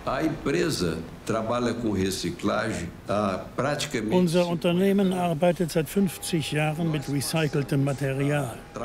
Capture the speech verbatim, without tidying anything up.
Unser Unternehmen arbeitet seit fünfzig Jahren mit recyceltem Material.